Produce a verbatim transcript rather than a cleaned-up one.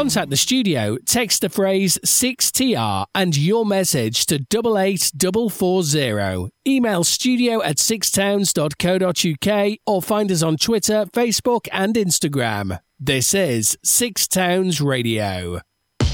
contact the studio, text the phrase six T R and your message to double eight double four zero. Email studio at sixtowns dot co dot uk or find us on Twitter, Facebook and Instagram. This is Six Towns Radio.